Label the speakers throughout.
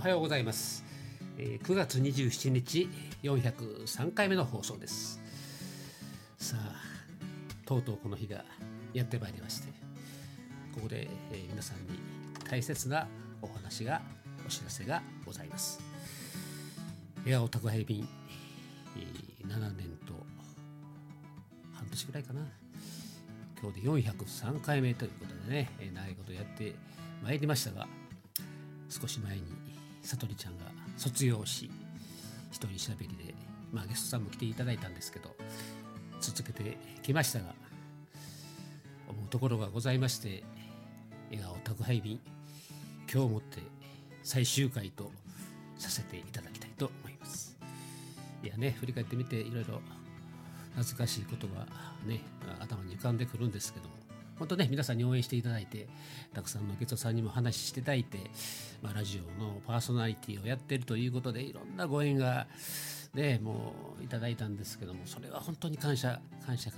Speaker 1: はようございます。9月27日403回目の放送です。さあ、とうとうこの日がやってまいりまして、ここで、皆さんに大切なお話がお知らせがございます。笑顔宅配便、7年と半年くらいかな。今日で403回目ということでね、長いことやってまいりましたが、少し前にさとりちゃんが卒業し、一人しゃべりで、ゲストさんも来ていただいたんですけど、続けてきましたが、思うところがございまして、笑顔宅配便、今日もって最終回とさせていただきたいと思います。いやね、振り返ってみていろいろ懐かしいことがね、頭に浮かんでくるんですけども、本当ね、皆さんに応援していただいて、たくさんのゲストさんにも話していただいて、ラジオのパーソナリティをやっているということで、いろんなご縁がね、もういただいたんですけども、それは本当に感謝で、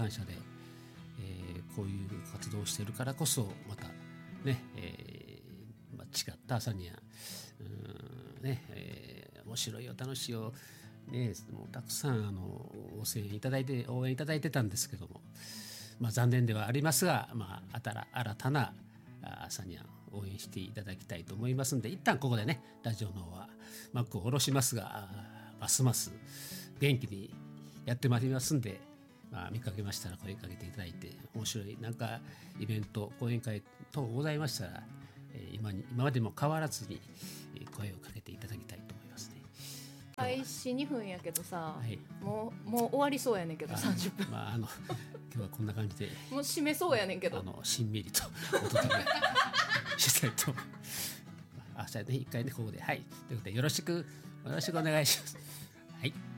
Speaker 1: こういう活動をしているからこそ、またね、違った朝には面白いよ、楽しいよ、ね、もうたくさんご声援いただいて、応援いただいてたんですけども、残念ではありますが、新たな朝には応援していただきたいと思いますので、一旦ここでね、ラジオの方は幕を下ろしますが、ますます元気にやってまいりますんで、見かけましたら声かけていただいて、面白いなんかイベント、講演会等ございましたら、今までも変わらずに声をかけていただきたいと思いますね。
Speaker 2: 開始2分やけどさ、
Speaker 1: はい、
Speaker 2: もう終わりそうやねんけど、30分
Speaker 1: 今日はこんな感じで
Speaker 2: もう締めそうやねんけど、
Speaker 1: しんみりとお届けしたいと思います。じゃあね、一回ね、ここで、はい、ということでよろしくお願いします。はい。